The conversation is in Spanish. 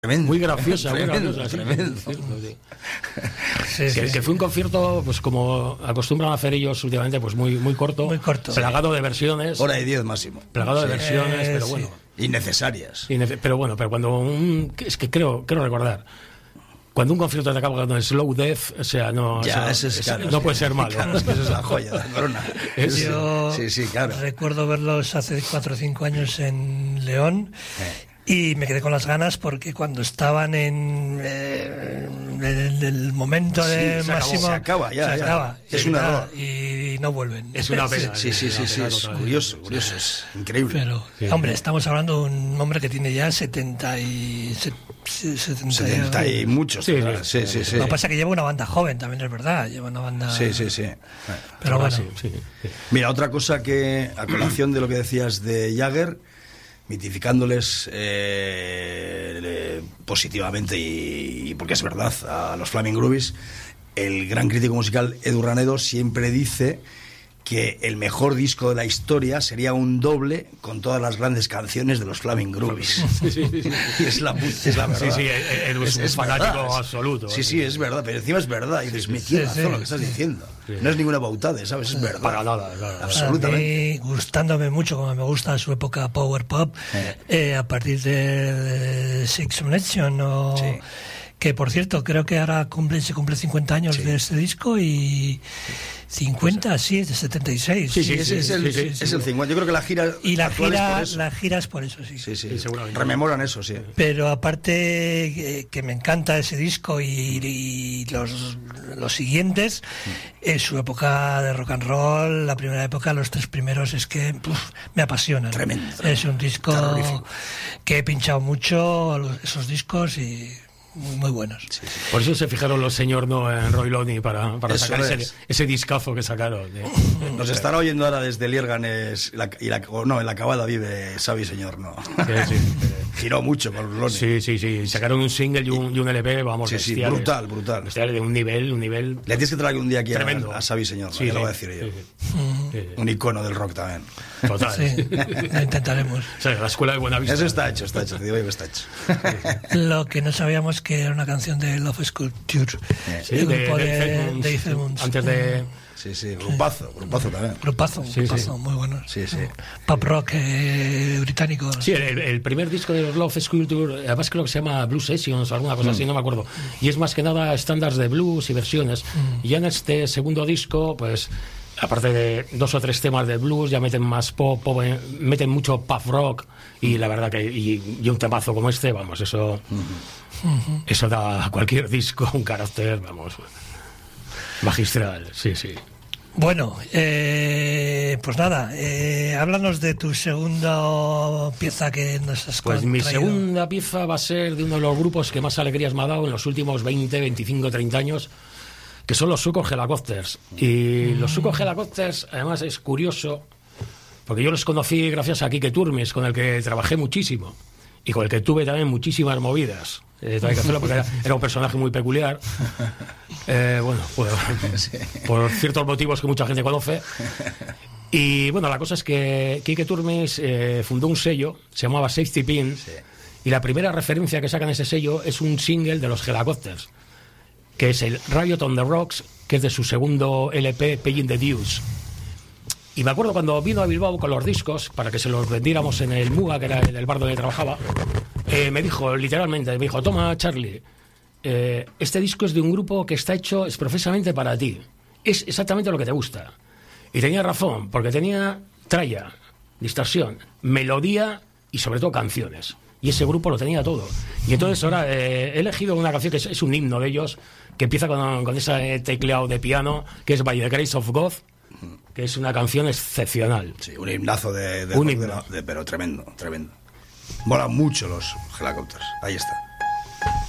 Tremendo, muy graciosa, tremendo, muy graciosa, tremendo. Que fue un concierto, pues como acostumbran a hacer ellos últimamente, pues muy corto, plagado de versiones. 1:10 máximo. Plagado de versiones, pero bueno. Innecesarias. Pero cuando es que creo recordar. Cuando un concierto te acaba con slow death, o sea, no puede ser malo. Claro, es que eso es la joya de la corona. Yo claro. recuerdo verlos hace 4 o 5 años en León. Y me quedé con las ganas porque cuando estaban en el momento de máximo... Se acaba. Es un error. Y no vuelven. Es una pena. Sí, es curioso. Es increíble. Pero, hombre, estamos hablando de un hombre que tiene ya 70 y muchos. Sí. Lo que pasa es que lleva una banda joven, también es verdad. Lleva una banda... Sí. Pero bueno. Sí. Mira, otra cosa que, a colación de lo que decías de Jagger, mitificándoles positivamente y porque es verdad a los Flaming Groovies, el gran crítico musical Edu Ranedo siempre dice que el mejor disco de la historia sería un doble con todas las grandes canciones de los Flaming Groovies. Y es la verdad. Edu es un fanático absoluto. Sí, es verdad, pero encima es verdad. Y dices, me tienes razón lo que estás diciendo. No es ninguna bautada, ¿sabes? Es verdad. Para nada, claro. Absolutamente. A mí, gustándome mucho, como me gusta su época Power Pop, a partir de Six Nation que por cierto, creo que ahora se cumple 50 años de este disco y 50, sí, es de 76. Sí, es el 50. Yo creo que la gira y la gira es por eso. Sí, seguramente. Rememoran eso, sí. Pero aparte que me encanta ese disco y los siguientes, su época de rock and roll, la primera época, los 3 primeros, es que me apasionan. Tremendo. Es un disco que he pinchado mucho, esos discos, y muy buenos. Por eso se fijaron los señor en Roy Loney para sacar ese discazo que sacaron. Nos estará oyendo ahora desde Lierganes, en la Cavada vive Xavi Señor, ¿no? Sí. Giró mucho con Loney. Sí. Sacaron un single y un LP, vamos, bestiales. Brutal. Bestiales, de un nivel. Le tienes que traer un día aquí a Xavi Señor, ¿no? Ya lo voy a decir yo. Sí. Un icono del rock también. Total. Sí, lo intentaremos. O sea, la escuela de Buenavista. Eso está hecho, te digo que está hecho. Lo que no sabíamos que era una canción de Love Sculpture, el grupo de Dave Edmunds. Antes de... Sí, grupazo también. Grupazo, muy bueno. Sí. Pop rock británico. Sí, el primer disco de los Love Sculpture, además creo que se llama Blues Sessions o alguna cosa así, no me acuerdo. Y es más que nada estándares de blues y versiones. Y ya en este segundo disco, pues, aparte de 2 o 3 temas de blues, ya meten más pop, meten mucho pop rock. Y la verdad que y un temazo como este, vamos, eso da a cualquier disco un carácter, vamos, magistral. Sí. Bueno, pues nada, háblanos de tu segunda pieza que nos has Pues mi segunda pieza va a ser de uno de los grupos que más alegrías me ha dado en los últimos 20, 25, 30 años, que son los Sucos Helicopters. Y los Sucos Helicopters, además, es curioso, porque yo los conocí gracias a Quique Turmes, con el que trabajé muchísimo y con el que tuve también muchísimas movidas. Hay que hacerlo porque era un personaje muy peculiar. Por ciertos motivos que mucha gente conoce. Y bueno, la cosa es que Quique Turmes fundó un sello, se llamaba Safety Pin, y la primera referencia que sacan ese sello es un single de los Helicopters, que es el Riot on the Rocks, que es de su segundo LP, Paying the Dues. Y me acuerdo cuando vino a Bilbao con los discos para que se los vendiéramos en el Muga, que era el bar donde trabajaba, me dijo, literalmente, toma, Charlie, este disco es de un grupo que está hecho expresamente para ti. Es exactamente lo que te gusta. Y tenía razón, porque tenía tralla, distorsión, melodía y sobre todo canciones. Y ese grupo lo tenía todo. Y entonces ahora he elegido una canción que es un himno de ellos, que empieza con ese tecleado de piano, que es By the Grace of God, que es una canción excepcional. Sí, un himnazo pero tremendo. Molan mucho los Helicopters. Ahí está.